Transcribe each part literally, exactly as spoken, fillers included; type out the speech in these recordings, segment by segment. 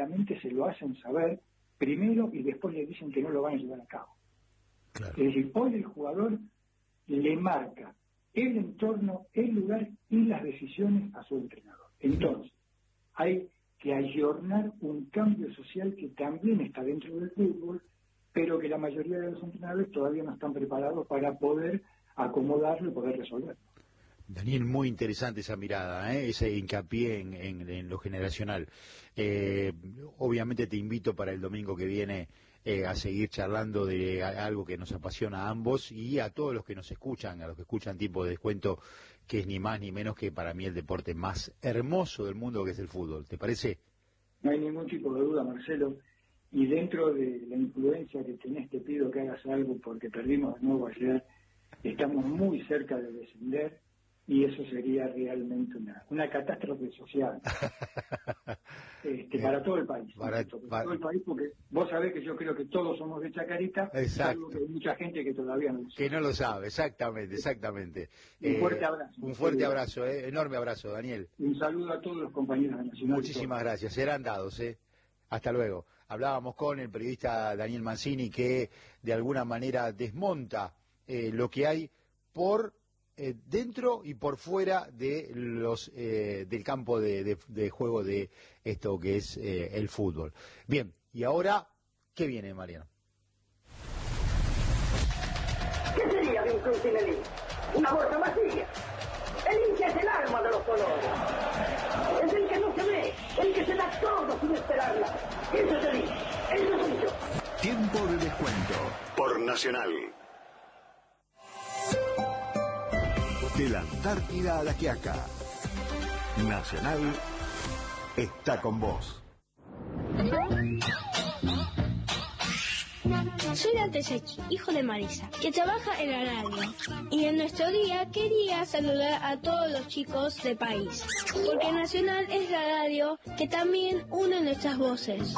rápidamente se lo hacen saber primero y después le dicen que no lo van a llevar a cabo. Claro. Es decir, hoy el jugador le marca el entorno, el lugar y las decisiones a su entrenador. Entonces, hay que ayornar un cambio social que también está dentro del fútbol, pero que la mayoría de los entrenadores todavía no están preparados para poder acomodarlo y poder resolverlo. Daniel, muy interesante esa mirada, ¿eh? Ese hincapié en, en, en lo generacional. Eh, obviamente te invito para el domingo que viene eh, a seguir charlando de a, algo que nos apasiona a ambos y a todos los que nos escuchan, a los que escuchan Tiempo de Descuento, que es ni más ni menos que para mí el deporte más hermoso del mundo, que es el fútbol. ¿Te parece? No hay ningún tipo de duda, Marcelo. Y dentro de la influencia que tenés, te pido que hagas algo porque perdimos de nuevo ayer. Estamos muy cerca de descender. Y eso sería realmente una, una catástrofe social este, eh, para todo el país. Para, para, para todo el país, porque vos sabés que yo creo que todos somos de Chacarita, salvo que hay mucha gente que todavía no lo sabe. Que no lo sabe, exactamente, exactamente. Un eh, fuerte abrazo. Un fuerte abrazo, eh, enorme abrazo, Daniel. Un saludo a todos los compañeros de Nacional. Muchísimas gracias, serán dados, eh. Hasta luego. Hablábamos con el periodista Daniel Mancini, que de alguna manera desmonta eh, lo que hay por... Eh, dentro y por fuera de los eh, del campo de, de, de juego de esto que es eh, el fútbol. Bien, y ahora, ¿qué viene, Mariano? ¿Qué sería de un club sin el hincha? Una bolsa vacía. El hincha es el alma de los colores. Es el que no se ve, el que se da todo sin esperarla. Eso es el hincha, eso es hincha. Tiempo de Descuento por Nacional. De la Antártida a la Quiaca, Nacional está con vos. Soy Dante Secchi, hijo de Marisa, que trabaja en la radio. Y en nuestro día quería saludar a todos los chicos del país, porque Nacional es la radio que también une nuestras voces.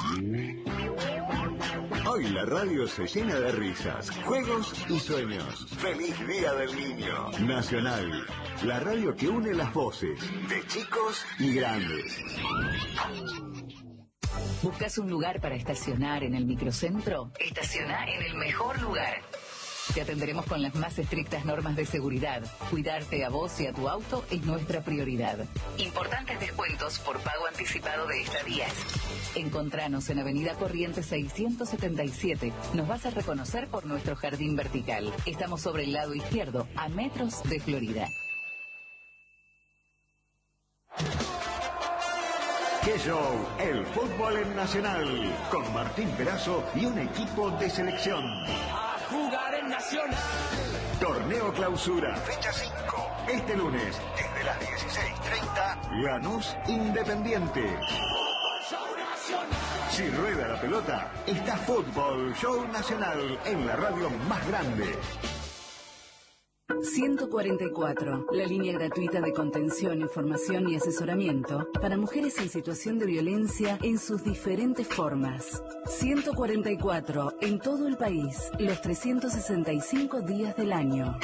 Hoy la radio se llena de risas, juegos y sueños. ¡Feliz Día del Niño! Nacional, la radio que une las voces de chicos y grandes. ¿Buscas un lugar para estacionar en el microcentro? Estaciona en el mejor lugar. Te atenderemos con las más estrictas normas de seguridad. Cuidarte a vos y a tu auto es nuestra prioridad. Importantes descuentos por pago anticipado de estadías. Encontranos en Avenida Corrientes seiscientos setenta y siete. Nos vas a reconocer por nuestro jardín vertical. Estamos sobre el lado izquierdo, a metros de Florida. ¡Qué show! El fútbol en Nacional. Con Martín Perazo y un equipo de selección. A jugar en Nacional. Torneo Clausura, fecha cinco. Este lunes, desde las dieciséis treinta, Lanús Independiente. Si rueda la pelota, está Fútbol Show Nacional en la radio más grande. ciento cuarenta y cuatro, la línea gratuita de contención, información y asesoramiento para mujeres en situación de violencia en sus diferentes formas. ciento cuarenta y cuatro, en todo el país, los trescientos sesenta y cinco días del año.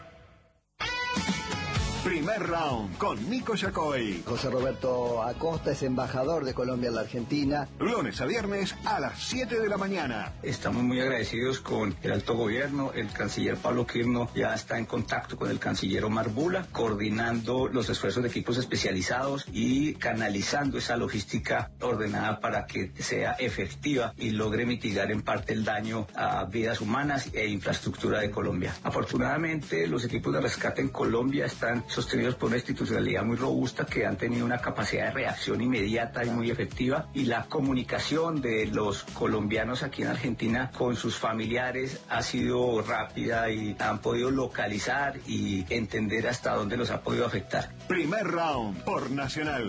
Primer round con Nico Yacoy. José Roberto Acosta es embajador de Colombia en la Argentina. Lunes a viernes a las siete de la mañana. Estamos muy agradecidos con el alto gobierno. El canciller Pablo Quirno ya está en contacto con el canciller Omar Bula, coordinando los esfuerzos de equipos especializados y canalizando esa logística ordenada para que sea efectiva y logre mitigar en parte el daño a vidas humanas e infraestructura de Colombia. Afortunadamente, los equipos de rescate en Colombia están sostenidos por una institucionalidad muy robusta que han tenido una capacidad de reacción inmediata y muy efectiva, y la comunicación de los colombianos aquí en Argentina con sus familiares ha sido rápida y han podido localizar y entender hasta dónde los ha podido afectar. Primer round por Nacional.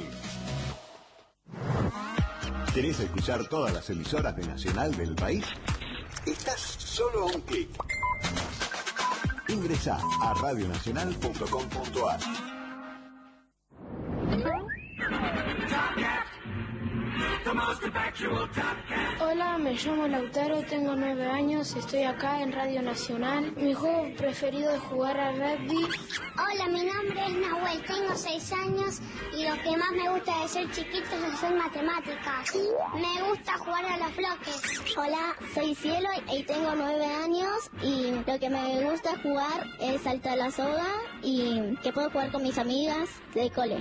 ¿Querés escuchar todas las emisoras de Nacional del país? Estás solo a un clic. Ingresá a radio nacional punto com punto a r. The most Hola, me llamo Lautaro, tengo nueve años, estoy acá en Radio Nacional. Mi juego preferido es jugar al rugby. Hola, mi nombre es Nahuel, tengo seis años y lo que más me gusta de ser chiquito es hacer matemáticas. Me gusta jugar a los bloques. Hola, soy Cielo y tengo nueve años y lo que me gusta jugar es saltar la soga y que puedo jugar con mis amigas de cole.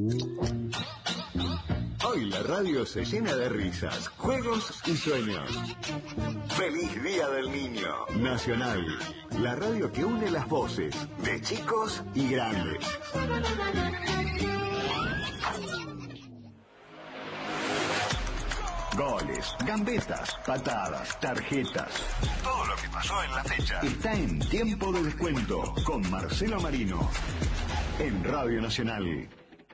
Hoy la radio se llena de risas, juegos y sueños. ¡Feliz Día del Niño! Nacional, la radio que une las voces de chicos y grandes. Goles, gambetas, patadas, tarjetas. Todo lo que pasó en la fecha está en Tiempo de Descuento con Marcelo Marino en Radio Nacional.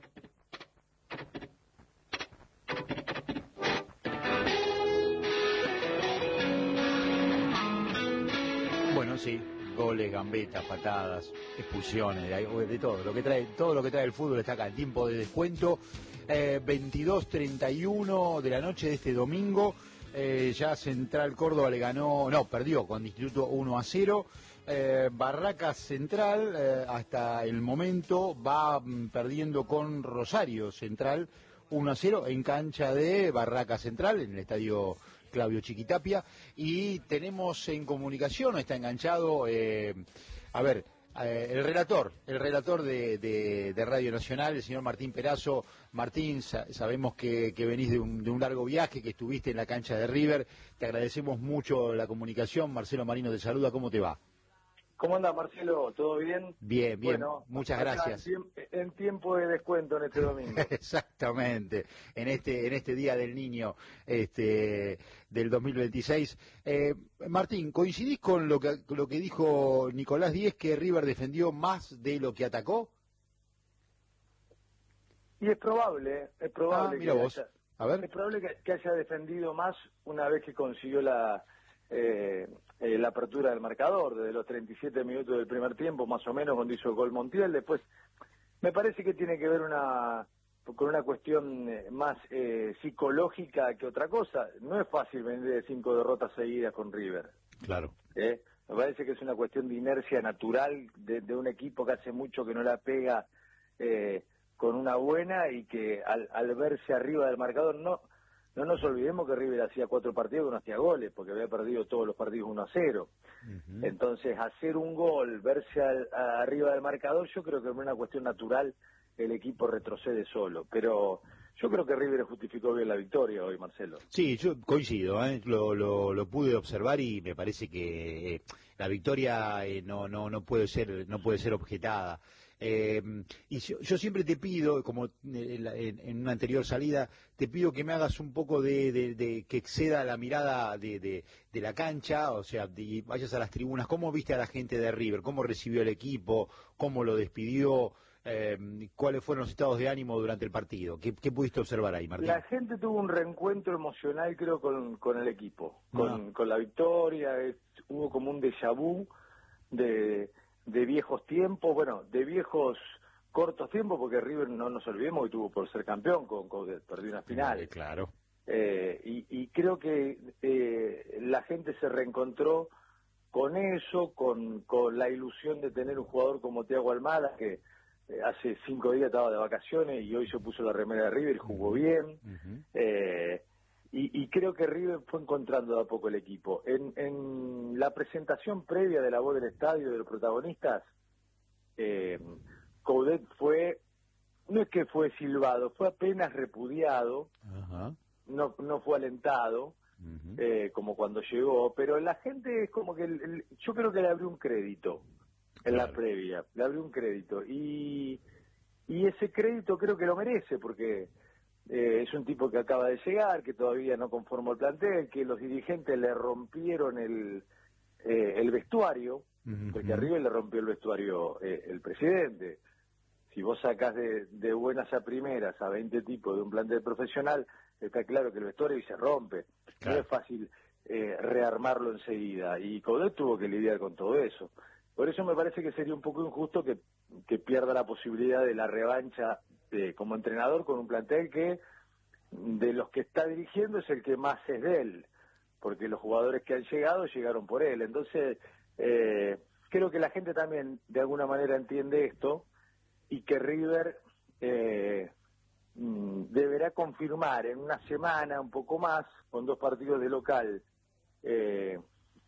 Bueno, sí, goles, gambetas, patadas, expulsiones, de, de todo, lo que trae, todo lo que trae el fútbol está acá, en Tiempo de Descuento, eh, veintidós treinta y uno de la noche de este domingo, eh, ya Central Córdoba le ganó, no, perdió con Instituto uno a cero, eh, Barracas Central eh, hasta el momento va mm, perdiendo con Rosario Central uno a cero en cancha de Barracas Central, en el estadio Claudio Chiquitapia, y tenemos en comunicación, está enganchado, eh, a ver, eh, el relator, el relator de, de, de Radio Nacional, el señor Martín Perazo. Martín, sa sabemos que, que venís de un, de un largo viaje, que estuviste en la cancha de River, te agradecemos mucho la comunicación. Marcelo Marino te saluda, ¿cómo te va? ¿Cómo anda, Marcelo? ¿Todo bien? Bien, bien, bueno, muchas gracias. En, en tiempo de descuento en este domingo. Exactamente, en este en este Día del Niño este del dos mil veintiséis. Eh, Martín, ¿coincidís con lo que lo que dijo Nicolás Díez, que River defendió más de lo que atacó? Y es probable, es probable, ah, mira que, vos. Haya, A ver. es probable que, que haya defendido más una vez que consiguió la... Eh, eh, la apertura del marcador, desde los treinta y siete minutos del primer tiempo, más o menos, cuando hizo el gol Montiel. Después, me parece que tiene que ver una con una cuestión más eh, psicológica que otra cosa. No es fácil venir de cinco derrotas seguidas con River. Claro. ¿Eh? Me parece que es una cuestión de inercia natural de, de un equipo que hace mucho que no la pega eh, con una buena y que al, al verse arriba del marcador no... No nos olvidemos que River hacía cuatro partidos que no hacía goles, porque había perdido todos los partidos uno a cero. Uh-huh. Entonces, hacer un gol, verse al, a, arriba del marcador, yo creo que es una cuestión natural, el equipo retrocede solo. Pero yo creo que River justificó bien la victoria hoy, Marcelo. Sí, yo coincido, ¿eh? lo, lo, lo pude observar y me parece que eh, la victoria eh, no, no, no puede ser, no puede ser objetada. Eh, y yo, yo siempre te pido, como en, en, en una anterior salida, te pido que me hagas un poco de, de, de que exceda la mirada de, de, de la cancha, o sea, de, vayas a las tribunas. ¿Cómo viste a la gente de River? ¿Cómo recibió el equipo? ¿Cómo lo despidió? Eh, ¿Cuáles fueron los estados de ánimo durante el partido? ¿Qué, qué pudiste observar ahí, Martín? La gente tuvo un reencuentro emocional, creo, con, con el equipo, con, no. con la victoria. Es, hubo como un déjà vu de... de viejos tiempos, bueno, de viejos cortos tiempos, porque River, no nos olvidemos que tuvo por ser campeón, con, con perdió una final. Sí, claro. Eh, y, y creo que eh, la gente se reencontró con eso, con, con la ilusión de tener un jugador como Thiago Almada, que eh, hace cinco días estaba de vacaciones y hoy se puso la remera de River y jugó bien. Uh-huh. eh, Y, y creo que River fue encontrando de a poco el equipo. En, en la presentación previa de la voz del estadio de los protagonistas, eh, Coudet fue, no es que fue silbado, fue apenas repudiado, uh-huh. no, no fue alentado, uh-huh. eh, como cuando llegó, pero la gente es como que, el, el, yo creo que le abrió un crédito en claro. la previa, le abrió un crédito, y, y ese crédito creo que lo merece, porque... Eh, es un tipo que acaba de llegar, que todavía no conformó el plantel, que los dirigentes le rompieron el, eh, el vestuario, uh-huh. porque arriba le rompió el vestuario eh, el presidente. Si vos sacás de, de buenas a primeras a veinte tipos de un plantel profesional, está claro que el vestuario se rompe. Claro. No es fácil eh, rearmarlo enseguida, y Coudet tuvo que lidiar con todo eso. Por eso me parece que sería un poco injusto que, que pierda la posibilidad de la revancha de, como entrenador con un plantel que de los que está dirigiendo es el que más es de él, porque los jugadores que han llegado llegaron por él. Entonces, eh, creo que la gente también de alguna manera entiende esto y que River eh, deberá confirmar en una semana, un poco más, con dos partidos de local eh,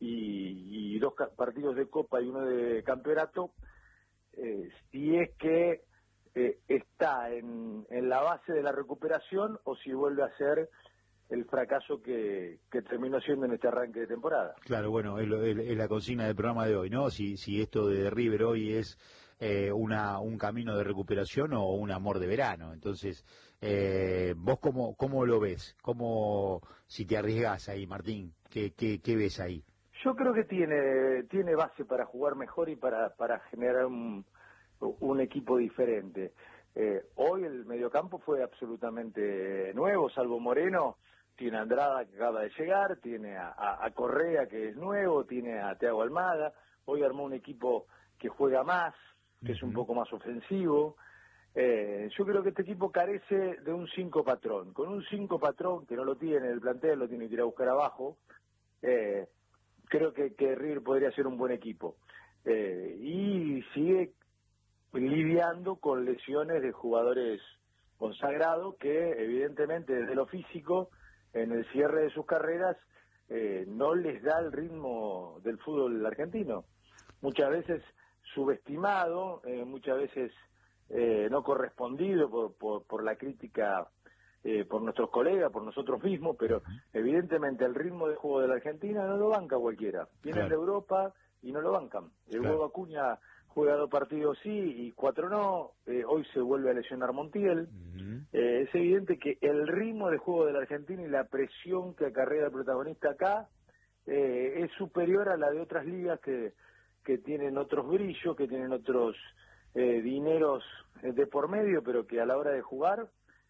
y, y dos partidos de Copa y uno de campeonato, eh, si es que eh, está en, en la base de la recuperación o si vuelve a ser el fracaso que, que terminó siendo en este arranque de temporada. Claro, bueno, es, es, es la consigna del programa de hoy, ¿no? Si, si esto de River hoy es eh, una un camino de recuperación o un amor de verano. Entonces, eh, ¿vos cómo, cómo lo ves? ¿Cómo, si te arriesgás ahí, Martín? ¿Qué, qué, qué ves ahí? Yo creo que tiene tiene base para jugar mejor y para, para generar un, un equipo diferente. Eh, hoy el mediocampo fue absolutamente nuevo, salvo Moreno. Tiene a Andrada, que acaba de llegar, tiene a, a, a Correa, que es nuevo, tiene a Thiago Almada. Hoy armó un equipo que juega más, que uh-huh. es un poco más ofensivo. Eh, yo creo que este equipo carece de un cinco patrón. Con un cinco patrón, que no lo tiene el plantel, lo tiene que ir a buscar abajo, eh, creo que, que River podría ser un buen equipo. Eh, y sigue lidiando con lesiones de jugadores consagrados que, evidentemente, desde lo físico, en el cierre de sus carreras, eh, no les da el ritmo del fútbol argentino. Muchas veces subestimado, eh, muchas veces eh, no correspondido por, por, por la crítica, eh, por nuestros colegas, por nosotros mismos, pero evidentemente el ritmo de juego de la Argentina no lo banca cualquiera. Vienen claro. de Europa y no lo bancan. El claro. huevo Acuña juega dos partidos sí y cuatro no, eh, hoy se vuelve a lesionar Montiel. Uh-huh. eh, es evidente que el ritmo de juego de la Argentina y la presión que acarrea el protagonista acá eh, es superior a la de otras ligas que, que tienen otros brillos, que tienen otros eh, dineros de por medio, pero que a la hora de jugar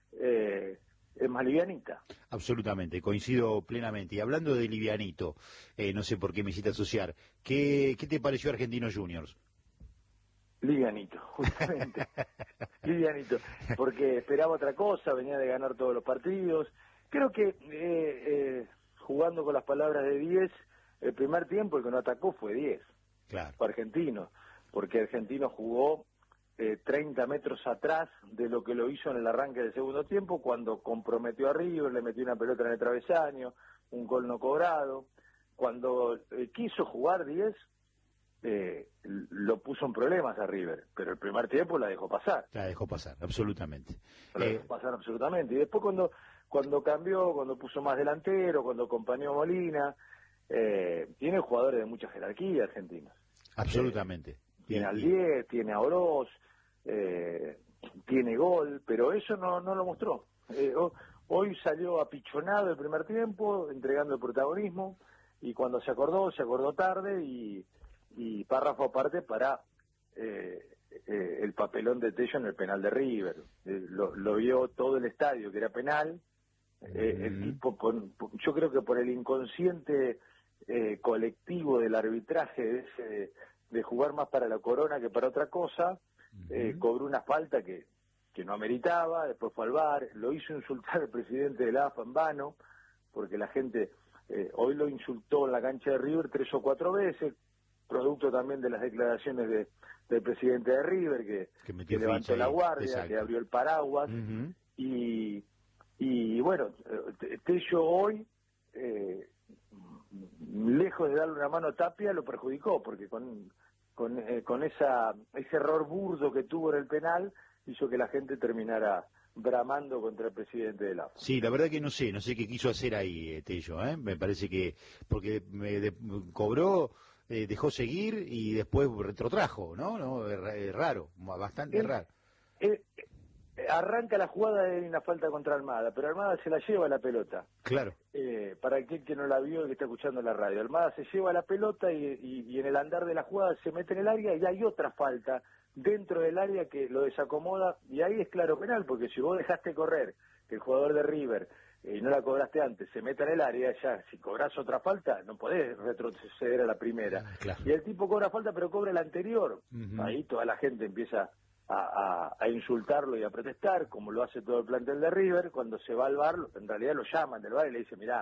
eh, es más livianita. Absolutamente, coincido plenamente. Y hablando de livianito, eh, no sé por qué me hiciste asociar, ¿qué, qué te pareció Argentinos Juniors? Livianito, justamente. Livianito, porque esperaba otra cosa, venía de ganar todos los partidos. Creo que, eh, eh, jugando con las palabras de diez, el primer tiempo el que no atacó fue diez. Claro. Fue Argentino, porque Argentino jugó eh, treinta metros atrás de lo que lo hizo en el arranque del segundo tiempo, cuando comprometió a River, le metió una pelota en el travesaño, un gol no cobrado. Cuando eh, quiso jugar diez, Eh, lo puso en problemas a River, pero el primer tiempo la dejó pasar. La dejó pasar, absolutamente. La eh... dejó pasar absolutamente. Y después cuando cuando cambió, cuando puso más delantero, cuando acompañó a Molina, eh, tiene jugadores de mucha jerarquía argentinos. Absolutamente. Eh, tiene al diez, tiene a Oroz, eh, tiene gol, pero eso no, no lo mostró. Eh, hoy salió apichonado el primer tiempo, entregando el protagonismo, y cuando se acordó, se acordó tarde y y párrafo aparte para eh, eh, el papelón de Tello en el penal de River. Eh, lo, lo vio todo el estadio, que era penal. Eh, mm. El tipo, con, yo creo que por el inconsciente eh, colectivo del arbitraje, de, ese, de jugar más para la corona que para otra cosa, mm. eh, cobró una falta que, que no ameritaba, después fue al V A R, lo hizo insultar al presidente de la A F A en vano, porque la gente eh, hoy lo insultó en la cancha de River tres o cuatro veces, producto también de las declaraciones de, del presidente de River, que, que, que levantó la guardia, exacto. que abrió el paraguas, uh-huh. y, y bueno, Tello hoy, eh, lejos de darle una mano a Tapia, lo perjudicó, porque con, con, eh, con esa ese error burdo que tuvo en el penal, hizo que la gente terminara bramando contra el presidente de la A F A. Sí, la verdad que no sé, no sé qué quiso hacer ahí eh, Tello, ¿eh? Me parece que, porque me de, cobró... Eh, dejó seguir y después retrotrajo, ¿no? no es raro, bastante eh, raro. Eh, eh, arranca la jugada de una falta contra Almada, pero Almada se la lleva la pelota. Claro. Eh, para aquel que no la vio y que está escuchando la radio, Almada se lleva la pelota y, y, y en el andar de la jugada se mete en el área y hay otra falta dentro del área que lo desacomoda y ahí es claro penal, porque si vos dejaste correr que el jugador de River y no la cobraste antes, se mete en el área, ya si cobras otra falta, no podés retroceder a la primera. Claro. Y el tipo cobra falta, pero cobra la anterior. Uh-huh. Ahí toda la gente empieza a, a, a insultarlo y a protestar, como lo hace todo el plantel de River. Cuando se va al bar, en realidad lo llaman del bar y le dicen, mirá,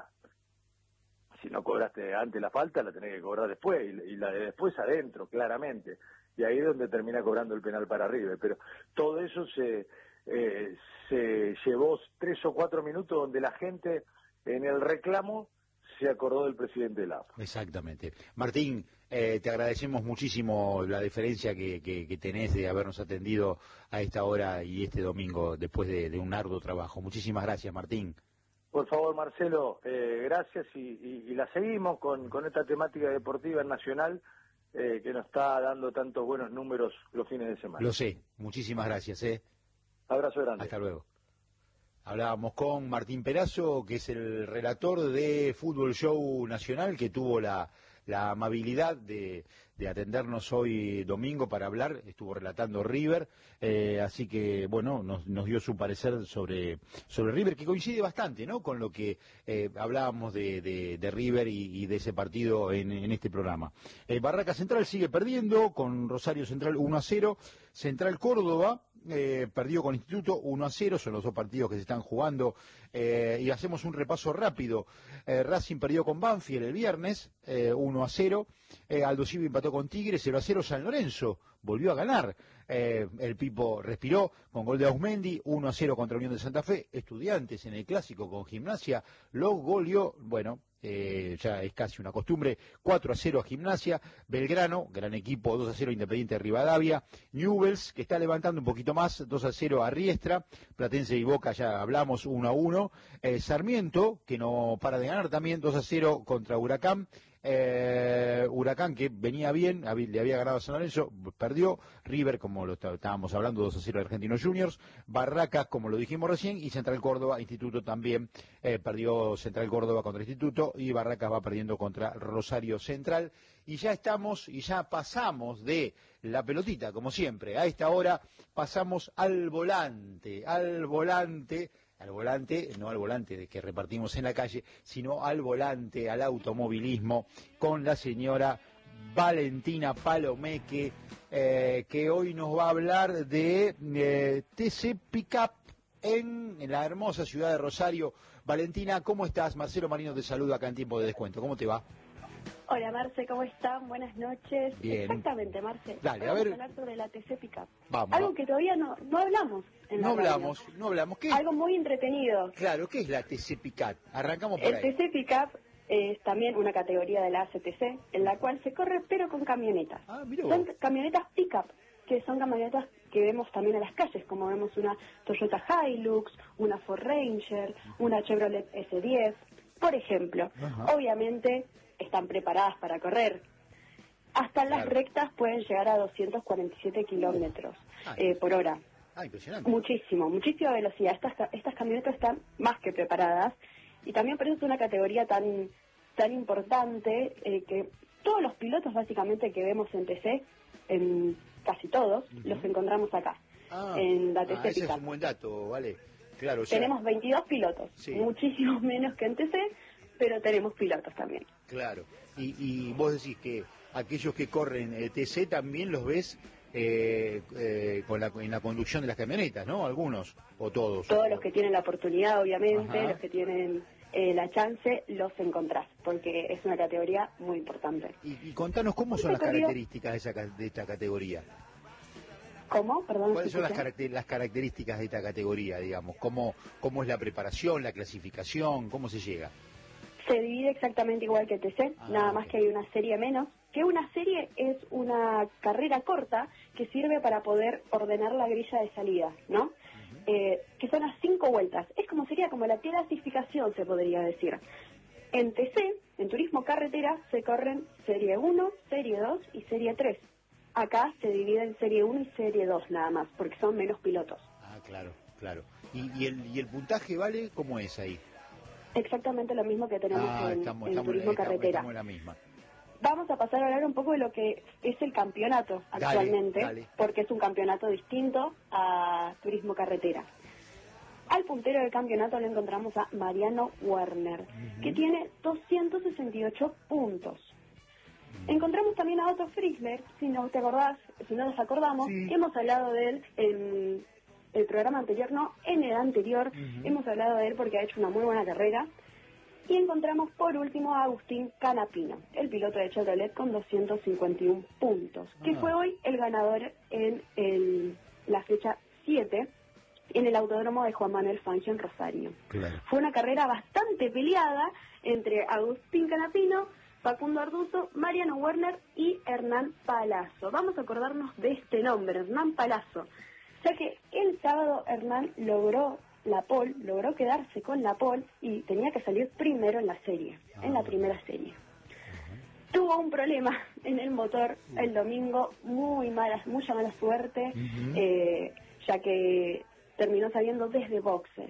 si no cobraste antes la falta, la tenés que cobrar después, y, y la de después adentro, claramente. Y ahí es donde termina cobrando el penal para River. Pero todo eso se, eh, se llevó tres o cuatro minutos donde la gente en el reclamo se acordó del presidente del A F A. Exactamente. Martín, eh, te agradecemos muchísimo la deferencia que, que, que tenés de habernos atendido a esta hora y este domingo después de, de un arduo trabajo. Muchísimas gracias, Martín. Por favor, Marcelo, eh, gracias y, y, y la seguimos con, con esta temática deportiva nacional eh, que nos está dando tantos buenos números los fines de semana. Lo sé. Muchísimas gracias. ¿eh? Abrazo grande. Hasta luego. Hablábamos con Martín Perazo, que es el relator de Fútbol Show Nacional, que tuvo la, la amabilidad de, de atendernos hoy domingo para hablar. Estuvo relatando River, eh, así que, bueno, nos, nos dio su parecer sobre, sobre River, que coincide bastante, ¿no?, con lo que eh, hablábamos de, de, de River y, y de ese partido en, en este programa. Eh, Barraca Central sigue perdiendo con Rosario Central uno a cero. Central Córdoba Eh, perdió con Instituto uno a cero, son los dos partidos que se están jugando, eh, y hacemos un repaso rápido. eh, Racing perdió con Banfield el viernes, eh, uno a cero, eh, Aldo Civi empató con Tigre, cero a cero, San Lorenzo volvió a ganar, eh, el Pipo respiró con gol de Ausmendi, uno a cero contra Unión de Santa Fe. Estudiantes en el Clásico con Gimnasia lo goleó, bueno, Eh, ya es casi una costumbre, cuatro a cero a Gimnasia. Belgrano, gran equipo, dos a cero Independiente de Rivadavia. Newell's, que está levantando un poquito más, dos a cero a Riestra. Platense y Boca, ya hablamos, uno a uno. Eh, Sarmiento, que no para de ganar también, dos a cero contra Huracán. Eh, Huracán, que venía bien, le había ganado a San Lorenzo, perdió. River, como lo estábamos hablando, dos a cero a Argentinos Juniors. Barracas, como lo dijimos recién, y Central Córdoba, Instituto también, eh, perdió Central Córdoba contra Instituto, y Barracas va perdiendo contra Rosario Central. Y ya estamos, y ya pasamos de la pelotita, como siempre. A esta hora pasamos al volante, al volante... al volante, no al volante de que repartimos en la calle, sino al volante, al automovilismo, con la señora Valentina Palomeque, eh, que hoy nos va a hablar de eh, T C Pickup en, en la hermosa ciudad de Rosario. Valentina, ¿cómo estás? Marcelo Marino te saluda acá en Tiempo de Descuento. ¿Cómo te va? Hola, Marce, ¿cómo están? Buenas noches. Bien. Exactamente, Marce. Dale, Vamos a ver. a hablar sobre la T C Pickup. Vamos. Algo que todavía no, no hablamos en la No radio. hablamos, no hablamos. ¿Qué? Algo muy entretenido. Claro, ¿qué es la T C Pickup? Arrancamos por El ahí. T C Pickup es también una categoría de la A C T C, en la cual se corre, pero con camionetas. Ah, mirá Son vos. camionetas Pickup, que son camionetas que vemos también en las calles, como vemos una Toyota Hilux, una Ford Ranger, una Chevrolet S diez, por ejemplo. Ajá. Obviamente están preparadas para correr. Hasta las Claro. rectas pueden llegar a doscientos cuarenta y siete kilómetros eh, por hora. Ah, impresionante. Muchísimo, muchísima velocidad. Estas, ca- estas camionetas están más que preparadas, y también por eso es una categoría tan tan importante eh, que todos los pilotos básicamente que vemos en T C, en casi todos, los encontramos acá, Ah, en la T C ah, ese es Pickup. un buen dato, vale. Claro, o sea, Tenemos veintidós pilotos, Sí. muchísimo menos que en T C, pero tenemos pilotos también. claro. Y, y vos decís que aquellos que corren eh, T C también los ves eh, eh, con la, en la conducción de las camionetas, ¿no? Algunos, o todos. Todos los que tienen la oportunidad, obviamente, Ajá. los que tienen eh, la chance, los encontrás, porque es una categoría muy importante. Y, y contanos cómo son las recorrido- características de, esa, ca- de esta categoría. ¿Cómo? Perdón. ¿Cuáles son las, escuché. caracter- las características de esta categoría, digamos? ¿Cómo, ¿Cómo es la preparación, la clasificación? ¿Cómo se llega? Se divide exactamente igual que T C, Ah, nada más que hay una serie menos. Que una serie es una carrera corta que sirve para poder ordenar la grilla de salida, ¿no? Eh, que son las cinco vueltas. Es como sería como la clasificación, se podría decir. En T C, en turismo carretera, se corren serie uno, serie dos y serie tres. Acá se divide en serie uno y serie dos nada más, porque son menos pilotos. Ah, claro, claro. ¿Y, y, el, y el puntaje vale cómo es ahí? Exactamente lo mismo que tenemos Ah, en, estamos, en estamos, turismo estamos- carretera. estamos en la misma. Vamos a pasar a hablar un poco de lo que es el campeonato Dale, actualmente, dale. porque es un campeonato distinto a turismo carretera. Al puntero del campeonato lo encontramos a Mariano Werner, que tiene doscientos sesenta y ocho puntos. Encontramos también a Otto Frizzler, si no te acordás, si no nos acordamos, Sí. hemos hablado de él en el programa anterior, no, en el anterior, Ujú. hemos hablado de él porque ha hecho una muy buena carrera. Y encontramos por último a Agustín Canapino, el piloto de Chevrolet con doscientos cincuenta y uno puntos, que Ah. fue hoy el ganador en el, la fecha siete en el Autódromo de Juan Manuel Fangio en Rosario. Claro. Fue una carrera bastante peleada entre Agustín Canapino, Facundo Arduzo, Mariano Werner y Hernán Palazzo. Vamos a acordarnos de este nombre, Hernán Palazzo, ya que el sábado Hernán logró la pole, logró quedarse con la pole y tenía que salir primero en la serie, Ah. en la primera serie. Tuvo un problema en el motor el domingo, muy mala, mucha mala suerte, Ujú. eh, ya que terminó saliendo desde boxes.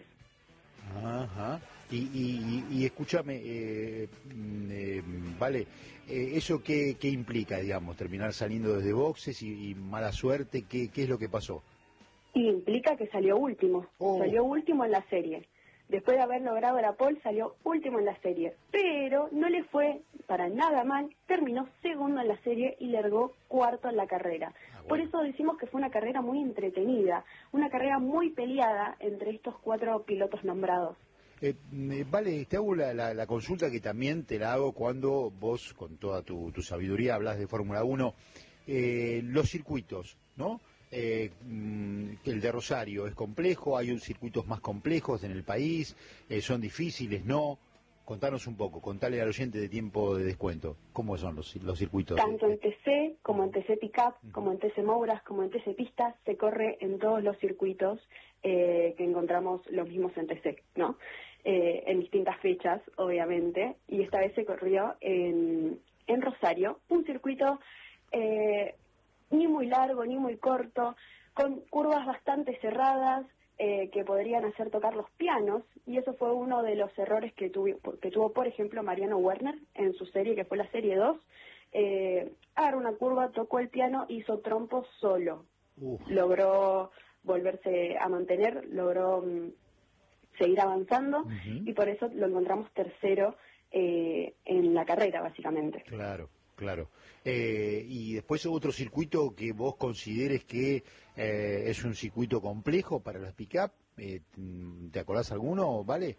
Ajá. Y, y, y, y escúchame, eh, mm, eh, vale, eh, ¿eso qué, qué implica, digamos? Terminar saliendo desde boxes y, y mala suerte, ¿qué, qué es lo que pasó? Y implica que salió último, Oh. salió último en la serie. Después de haber logrado la pole, salió último en la serie. Pero no le fue para nada mal, terminó segundo en la serie y largó cuarto en la carrera. Ah, bueno. Por eso decimos que fue una carrera muy entretenida, una carrera muy peleada entre estos cuatro pilotos nombrados. Eh, eh, vale, te hago la, la, la consulta que también te la hago cuando vos, con toda tu, tu sabiduría, hablas de Fórmula uno. Eh, los circuitos, ¿no? Eh, mm, el de Rosario es complejo, hay un circuitos más complejos en el país, eh, son difíciles, ¿no? Contanos un poco, contale al oyente de tiempo de descuento, ¿cómo son los, los circuitos? Tanto en T C, como en T C Pickup, como en T C Mouras, como en T C Pistas, se corre en todos los circuitos eh, que encontramos los mismos en T C, ¿no? Eh, en distintas fechas, obviamente, y esta vez se corrió en, en Rosario, un circuito eh, ni muy largo, ni muy corto, con curvas bastante cerradas, eh, que podrían hacer tocar los pianos, y eso fue uno de los errores que, tuvi, que tuvo, por ejemplo, Mariano Werner en su serie, que fue la serie dos. Eh, agarró una curva, tocó el piano, hizo trompo solo. Uf. Logró volverse a mantener, logró mm, seguir avanzando, Ujú. y por eso lo encontramos tercero eh, en la carrera, básicamente. Claro, claro. Eh, y después otro circuito que vos consideres que eh, es un circuito complejo para las pick-up, eh, ¿te acordás alguno, vale?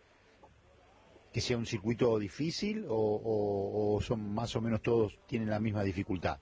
¿Que sea un circuito difícil o, o, o son más o menos todos tienen la misma dificultad?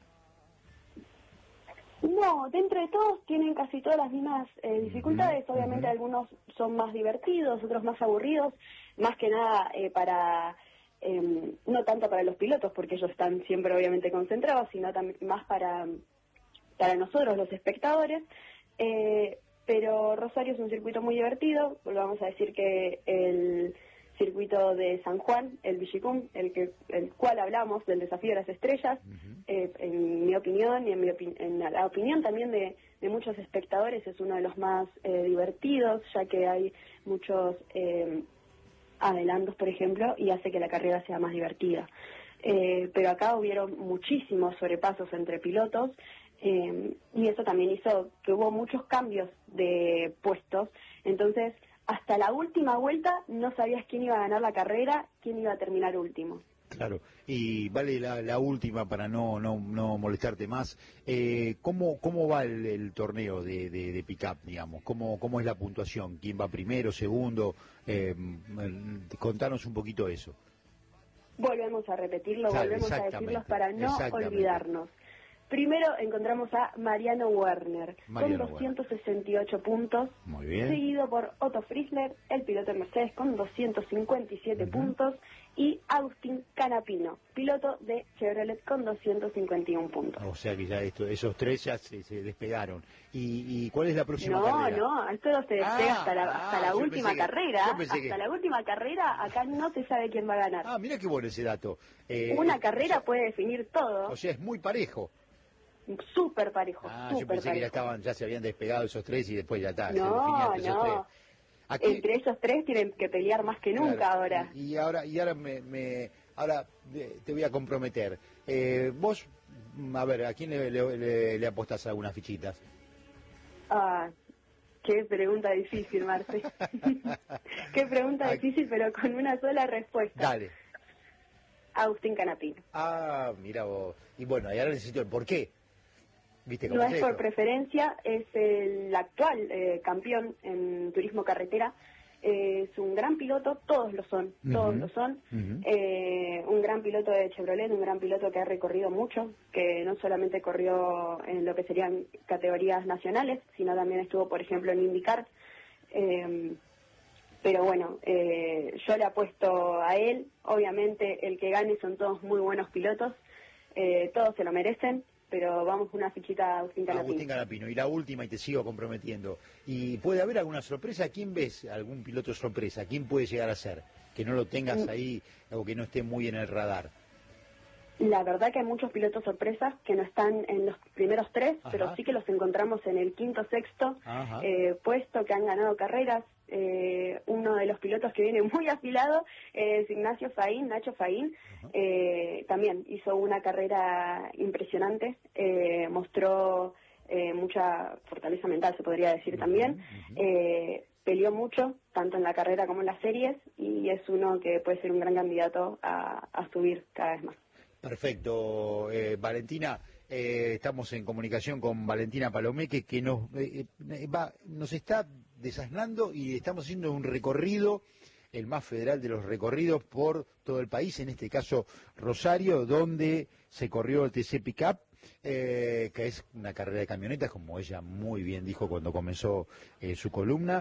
No, dentro de todos tienen casi todas las mismas eh, dificultades. Ujú, Obviamente ujú. algunos son más divertidos, otros más aburridos, más que nada eh, para, eh, no tanto para los pilotos, porque ellos están siempre obviamente concentrados, sino también más para, para nosotros, los espectadores. Eh, pero Rosario es un circuito muy divertido, volvamos a decir que el circuito de San Juan, el Villicum, el que el cual hablamos del desafío de las estrellas, Ujú. eh, en mi opinión y en, mi opi- en la opinión también de, de muchos espectadores, es uno de los más eh, divertidos, ya que hay muchos eh, adelantos, por ejemplo, y hace que la carrera sea más divertida. Eh, pero acá hubieron muchísimos sobrepasos entre pilotos, eh, y eso también hizo que hubo muchos cambios de puestos. Entonces, hasta la última vuelta no sabías quién iba a ganar la carrera, quién iba a terminar último. Claro, y vale la, la última para no no, no molestarte más. Eh, ¿cómo, ¿Cómo va el, el torneo de, de, de pick-up, digamos? ¿Cómo, ¿Cómo es la puntuación? ¿Quién va primero, segundo? Eh, contanos un poquito eso. Volvemos a repetirlo, Claro, volvemos a exactamente, decirlos para no exactamente. olvidarnos. Primero encontramos a Mariano Werner Mariano con doscientos sesenta y ocho puntos, Muy bien. seguido por Otto Friesler, el piloto de Mercedes, con doscientos cincuenta y siete Ujú. puntos, y Agustín Canapino, piloto de Chevrolet, con doscientos cincuenta y uno puntos. O sea que ya esto, esos tres ya se, se despegaron. ¿Y, ¿Y cuál es la próxima No, carrera? no, esto se despega Ah, hasta la, hasta ah, la yo última pensé que- carrera. yo pensé Hasta que- la última carrera, acá no se sabe quién va a ganar. Ah, mira qué bueno ese dato. Eh, Una eh, carrera o sea, puede definir todo, O sea, es muy parejo. súper parejo, Ah, yo súper pensé que ya parejo. estaban, ya se habían despegado esos tres y después ya está. se No, definían entre esos tres. no. Aquí- Entre ellos tres tienen que pelear más que nunca Claro, ahora. Y, y ahora, y ahora me, me- ahora eh, te voy a comprometer. Eh, vos, mm, a ver, ¿a quién le, le, le, le apostás algunas fichitas? Ah, qué pregunta difícil, Marce. Qué pregunta Ay. difícil, pero con una sola respuesta. Dale. Agustín Canapino. Ah, mira vos. Y bueno, y ahora necesito el por qué. ¿Viste cómo No es es por esto? preferencia, es el actual eh, campeón en turismo carretera. Eh, es un gran piloto, todos lo son, todos Uh-huh. lo son. Uh-huh. Eh, un gran piloto de Chevrolet, un gran piloto que ha recorrido mucho, que no solamente corrió en lo que serían categorías nacionales, sino también estuvo, por ejemplo, en IndyCar. Eh, pero bueno, eh, yo le apuesto a él. Obviamente el que gane son todos muy buenos pilotos, eh, todos se lo merecen, pero vamos una fichita a Agustín Canapino. Agustín Canapino. Y la última, y te sigo comprometiendo. ¿Y puede haber alguna sorpresa? ¿Quién ves? ¿Algún piloto sorpresa? ¿Quién puede llegar a ser? Que no lo tengas ahí o que no esté muy en el radar. La verdad que hay muchos pilotos sorpresas que no están en los primeros tres, Ajá. pero sí que los encontramos en el quinto, sexto eh, puesto, que han ganado carreras. Eh, uno de los pilotos que viene muy afilado es Ignacio Faín, Nacho Faín. Eh, también hizo una carrera impresionante, eh, mostró eh, mucha fortaleza mental, se podría decir también. Eh, peleó mucho, tanto en la carrera como en las series, y es uno que puede ser un gran candidato a, a subir cada vez más. Perfecto, eh, Valentina, eh, estamos en comunicación con Valentina Palomeque, que nos eh, eh, va, nos está desasnando y estamos haciendo un recorrido, el más federal de los recorridos por todo el país, en este caso Rosario, donde se corrió el T C Pickup, eh, que es una carrera de camionetas, como ella muy bien dijo cuando comenzó eh, su columna,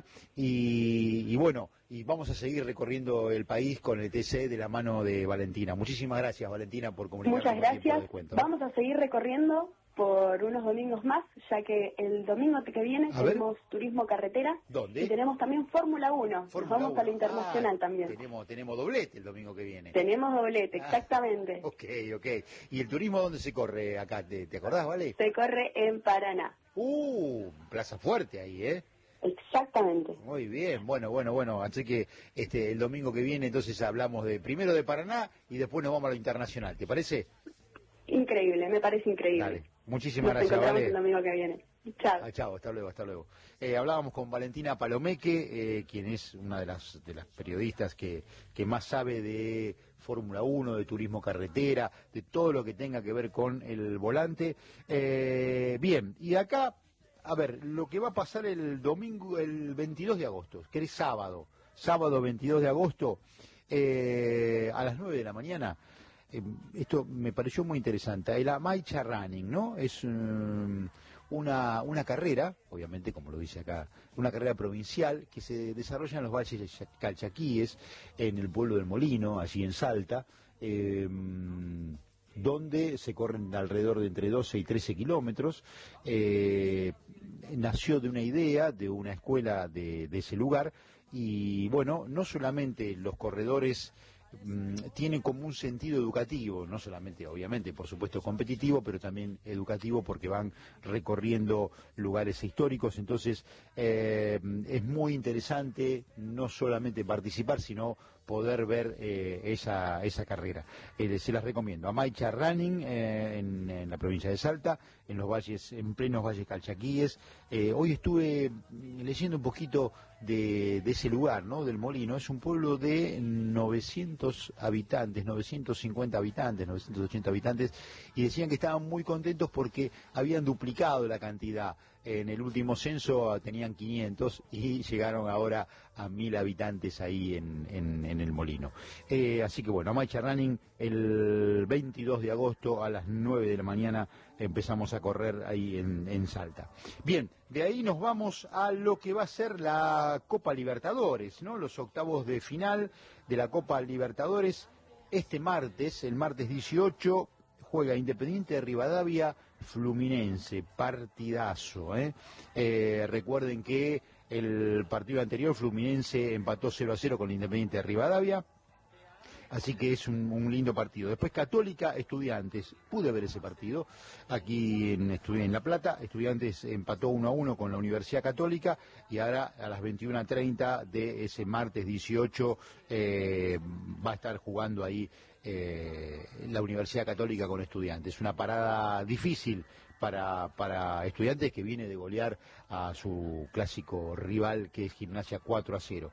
y, y bueno, y vamos a seguir recorriendo el país con el T C de la mano de Valentina. Muchísimas gracias, Valentina, por comunicarnos. Muchas gracias. Vamos a seguir recorriendo por unos domingos más, ya que el domingo que viene A tenemos ver. turismo carretera. ¿Dónde? Y tenemos también Fórmula uno. Fórmula Nos vamos a la uno. internacional Ah, también. Tenemos, tenemos doblete el domingo que viene. Tenemos doblete, Ah. exactamente. Ok, ok. ¿Y el turismo dónde se corre acá? ¿Te, te acordás, vale? Se corre en Paraná. Uh, Plaza Fuerte ahí, ¿eh? Exactamente. Muy bien, bueno, bueno, bueno. Así que este el domingo que viene entonces hablamos de primero de Paraná y después nos vamos a lo internacional. ¿Te parece? Increíble, me parece increíble. Dale. Muchísimas Nos gracias, encontramos Vale. el domingo que viene. Chao. Ah, chao, hasta luego, hasta luego. Eh, hablábamos con Valentina Palomeque, eh, quien es una de las de las periodistas que, que más sabe de Fórmula uno, de turismo carretera, de todo lo que tenga que ver con el volante. Eh, bien, y acá, a ver, lo que va a pasar el domingo, el veintidós de agosto, que es sábado, sábado veintidós de agosto, eh, a las nueve de la mañana. Eh, esto me pareció muy interesante. El Amaicha Running, ¿no? Es um, una, una carrera, obviamente, como lo dice acá, una carrera provincial que se desarrolla en los valles calchaquíes, en el pueblo del Molino, allí en Salta, eh, donde se corren alrededor de entre doce y trece kilómetros. Eh, nació de una idea de una escuela de, de ese lugar y, bueno, no solamente los corredores tienen como un sentido educativo, no solamente, obviamente, por supuesto competitivo, pero también educativo porque van recorriendo lugares históricos. Entonces, eh, es muy interesante no solamente participar, sino poder ver eh, esa, esa carrera. Eh, se las recomiendo. Amaicha Running, eh, en, en la provincia de Salta, en los valles, en plenos valles calchaquíes. Eh, hoy estuve leyendo un poquito de, de ese lugar, ¿no? Del Molino. Es un pueblo de novecientos habitantes, novecientos cincuenta habitantes, novecientos ochenta habitantes, y decían que estaban muy contentos porque habían duplicado la cantidad. En el último censo tenían quinientos y llegaron ahora a mil habitantes ahí en, en, en el Molino. Eh, así que bueno, Amaicha Running, el veintidós de agosto a las nueve de la mañana empezamos a correr ahí en, en Salta. Bien, de ahí nos vamos a lo que va a ser la Copa Libertadores, ¿no? Los octavos de final de la Copa Libertadores. Este martes, el martes dieciocho, juega Independiente de Rivadavia, Fluminense, partidazo, ¿eh? Eh, recuerden que el partido anterior Fluminense empató cero a cero con Independiente de Rivadavia, así que es un, un lindo partido. Después Católica, Estudiantes, pude ver ese partido aquí en, en La Plata. Estudiantes empató uno a uno con la Universidad Católica y ahora a las veintiuna treinta de ese martes dieciocho eh, va a estar jugando ahí Eh, la Universidad Católica con Estudiantes. Una parada difícil para, para Estudiantes, que viene de golear a su clásico rival, que es Gimnasia cuatro a cero.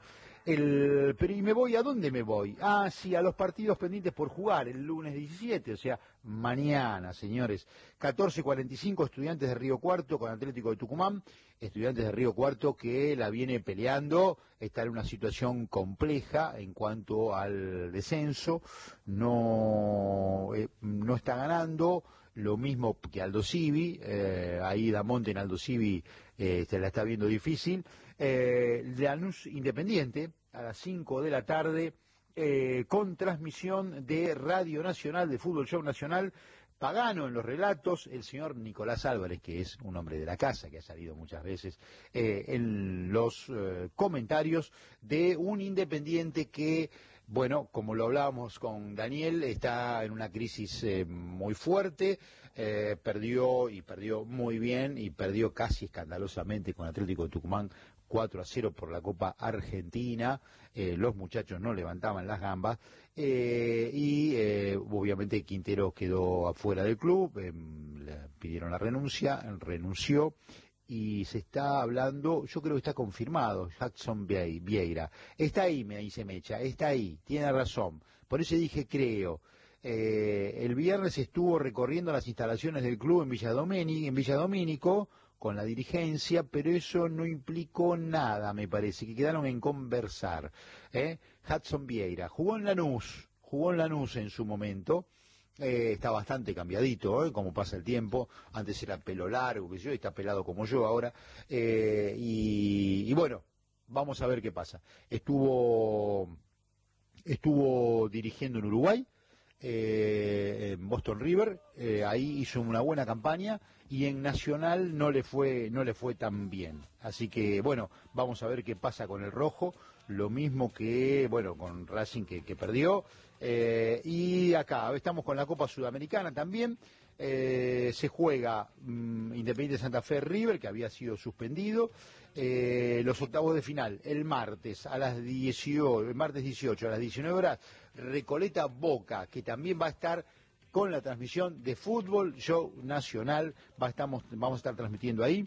El, pero ¿y me voy a dónde me voy? Ah, sí, a los partidos pendientes por jugar el lunes diecisiete, o sea, mañana, señores. catorce cuarenta y cinco, Estudiantes de Río Cuarto con Atlético de Tucumán. Estudiantes de Río Cuarto que la viene peleando, está en una situación compleja en cuanto al descenso, no, eh, no está ganando, lo mismo que Aldo Civi, eh, ahí Damonte en Aldo Civi eh, se la está viendo difícil. Eh, Lanús Independiente a las cinco de la tarde eh, con transmisión de Radio Nacional, de Fútbol Show Nacional. Pagano en los relatos, el señor Nicolás Álvarez, que es un hombre de la casa, que ha salido muchas veces eh, en los eh, comentarios de un Independiente que, bueno, como lo hablábamos con Daniel, está en una crisis eh, muy fuerte, eh, perdió y perdió muy bien y perdió casi escandalosamente con Atlético de Tucumán cuatro a cero por la Copa Argentina, eh, los muchachos no levantaban las gambas, eh, y eh, obviamente Quintero quedó afuera del club, eh, le pidieron la renuncia, renunció, y se está hablando, yo creo que está confirmado, Jackson Vieira, está ahí, me dice Mecha, está ahí, tiene razón, por eso dije creo. Eh, el viernes estuvo recorriendo las instalaciones del club en Villadomínico, en Villadomínico, con la dirigencia, pero eso no implicó nada, me parece, que quedaron en conversar. ¿eh? Hudson Vieira jugó en Lanús, jugó en Lanús en su momento, eh, está bastante cambiadito, ¿eh? como pasa el tiempo, antes era pelo largo, que yo, está pelado como yo ahora, eh, y, y bueno, vamos a ver qué pasa. Estuvo, estuvo dirigiendo en Uruguay, Eh, en Boston River, eh, ahí hizo una buena campaña y en Nacional no le fue no le fue tan bien, así que bueno, vamos a ver qué pasa con el rojo, lo mismo que bueno con Racing que, que perdió, eh, y acá estamos con la Copa Sudamericana también. Eh, se juega mmm, Independiente Santa Fe River, que había sido suspendido, eh, los octavos de final el martes a las dieciocho, el martes dieciocho a las diecinueve horas, Recoleta Boca, que también va a estar con la transmisión de Fútbol Show Nacional, va, estamos, vamos a estar transmitiendo ahí.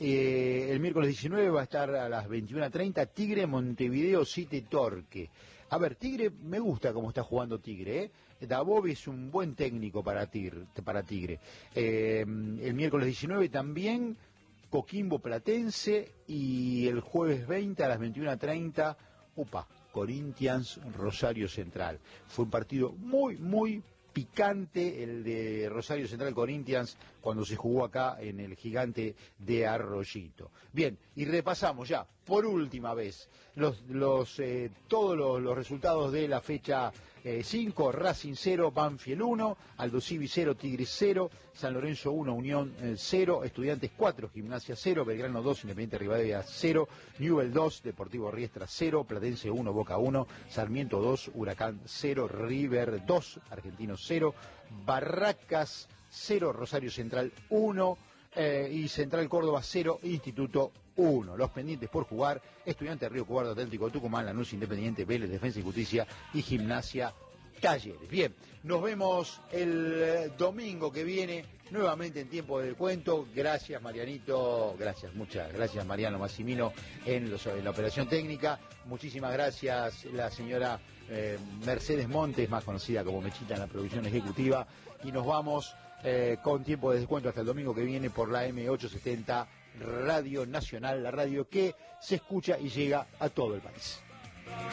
Eh, el miércoles diecinueve va a estar a las veintiuna treinta Tigre Montevideo City Torque. A ver, Tigre, me gusta cómo está jugando Tigre, ¿eh? Dabov es un buen técnico para Tigre. Para Tigre. Eh, el miércoles diecinueve también Coquimbo Platense, y el jueves veinte a las veintiuna treinta, upa, Corinthians Rosario Central. Fue un partido muy, muy picante el de Rosario Central Corinthians cuando se jugó acá en el Gigante de Arroyito. Bien, y repasamos ya por última vez los, los eh, todos los, los resultados de la fecha cinco, eh, Racing cero, Banfield uno, Aldo Civi cero, Tigres cero, San Lorenzo uno, Unión cero, Estudiantes cuatro, Gimnasia cero, Belgrano dos, Independiente Rivadavia cero, Newell dos, Deportivo Riestra cero, Platense uno, Boca uno, Sarmiento dos, Huracán cero, River dos, Argentinos cero, Barracas cero, Rosario Central uno, eh, y Central Córdoba cero, Instituto uno. Los pendientes por jugar, Estudiantes de Río Cuarto, Atlético de Tucumán, Lanús Independiente, Vélez, Defensa y Justicia y Gimnasia Talleres. Bien, nos vemos el domingo que viene nuevamente en Tiempo del Cuento. Gracias Marianito, gracias, muchas gracias Mariano Massimino en, los, en la operación técnica. Muchísimas gracias la señora eh, Mercedes Montes, más conocida como Mechita en la producción ejecutiva. Y nos vamos eh, con Tiempo de Descuento hasta el domingo que viene por la M ochocientos setenta Radio Nacional, la radio que se escucha y llega a todo el país.